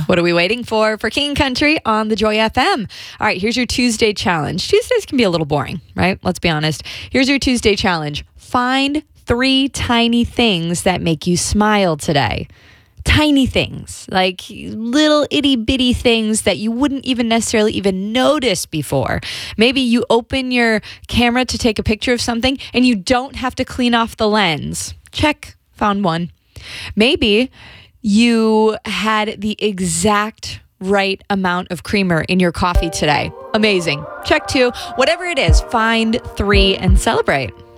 What are we waiting for King Country on the Joy FM? All right, here's your Tuesday challenge. Tuesdays can be a little boring, right? Let's be honest. Here's your Tuesday challenge. Find 3 tiny things that make you smile today. Tiny things, like little itty bitty things that you wouldn't even necessarily even notice before. Maybe you open your camera to take a picture of something and you don't have to clean off the lens. Check, found one. Maybe you had the exact right amount of creamer in your coffee today. Amazing. Check 2. Whatever it is, find 3 and celebrate.